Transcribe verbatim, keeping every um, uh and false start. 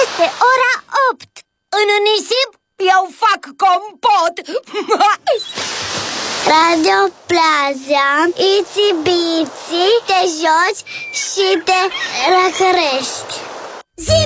Este ora opt. În nisip eu fac compot. Radio Plaza, Itsy Bitsy, te joci și te răcărești.